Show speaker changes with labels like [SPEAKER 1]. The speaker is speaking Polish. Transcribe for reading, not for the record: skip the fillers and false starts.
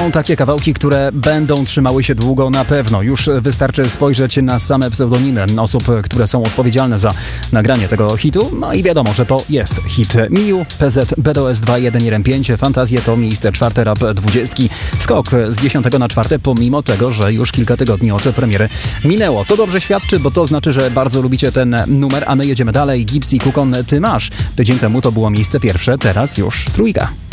[SPEAKER 1] Są takie kawałki, które będą trzymały się długo na pewno. Już wystarczy spojrzeć na same pseudonimy osób, które są odpowiedzialne za nagranie tego hitu. No i wiadomo, że to jest hit. Miu, PZ, BDOS 2115, Fantazje to miejsce 4 rap 20. Skok z 10 na 4, pomimo tego, że już kilka tygodni od premiery minęło. To dobrze świadczy, bo to znaczy, że bardzo lubicie ten numer, a my jedziemy dalej. Gibbs i Kukon, Ty masz. Tydzień temu to było miejsce pierwsze, teraz już trójka.